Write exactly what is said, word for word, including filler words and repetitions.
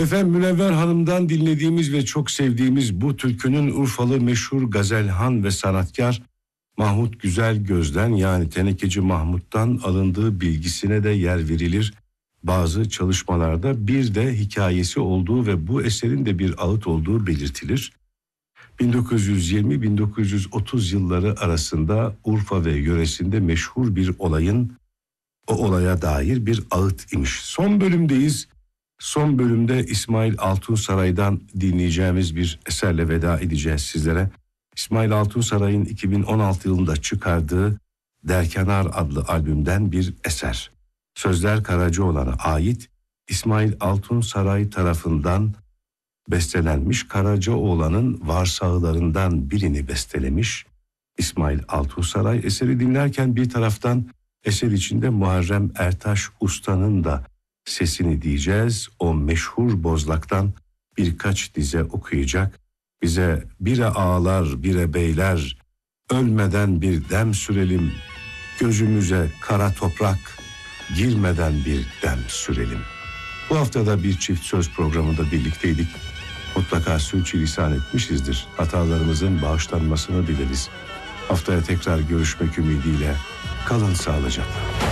Efendim, Münevver Hanım'dan dinlediğimiz ve çok sevdiğimiz bu türkünün Urfalı meşhur gazelhan ve sanatkar Mahmut Güzelgöz'den, yani Tenekeci Mahmut'tan alındığı bilgisine de yer verilir bazı çalışmalarda. Bir de hikayesi olduğu ve bu eserin de bir ağıt olduğu belirtilir. bin dokuz yüz yirmi bin dokuz yüz otuz yılları arasında Urfa ve yöresinde meşhur bir olayın, o olaya dair bir ağıt imiş. Son bölümdeyiz. Son bölümde İsmail Altunsaray'dan dinleyeceğimiz bir eserle veda edeceğiz sizlere. İsmail Altunsaray'ın iki bin on altı yılında çıkardığı Derkenar adlı albümden bir eser. Sözler Karacaoğlan'a ait, İsmail Altunsaray tarafından bestelenmiş. Karacaoğlan'ın varsağılarından birini bestelemiş İsmail Altunsaray. Eseri dinlerken bir taraftan eser içinde Muharrem Ertaş Usta'nın da sesini diyeceğiz. O meşhur bozlaktan birkaç dize okuyacak. Bize bire ağalar, bire beyler, ölmeden bir dem sürelim, gözümüze kara toprak, girmeden bir dem sürelim. Bu haftada bir çift söz programında birlikteydik. Mutlaka sürçülisan etmişizdir. Hatalarımızın bağışlanmasını dileriz. Haftaya tekrar görüşmek ümidiyle kalın sağlıcakla.